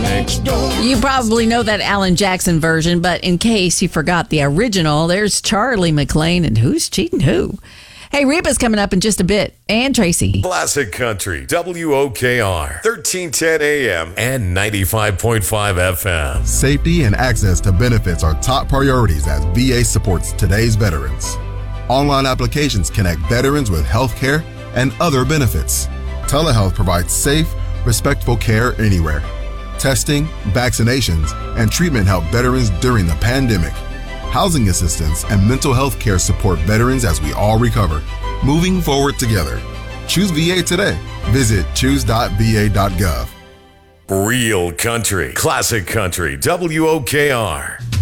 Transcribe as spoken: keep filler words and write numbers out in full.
next door. You probably know that Alan Jackson version, but in case you forgot the original, there's Charlie McClain and Who's Cheating Who? Hey, Reba's coming up in just a bit. And Tracy. Classic Country, W O K R, thirteen ten A M and ninety-five point five F M. Safety and access to benefits are top priorities as V A supports today's veterans. Online applications connect veterans with health care and other benefits. Telehealth provides safe, respectful care anywhere. Testing, vaccinations, and treatment help veterans during the pandemic. Housing assistance and mental health care support veterans as we all recover. Moving forward together. Choose V A today. Visit choose dot v a dot gov. Real country, classic country, W O K R.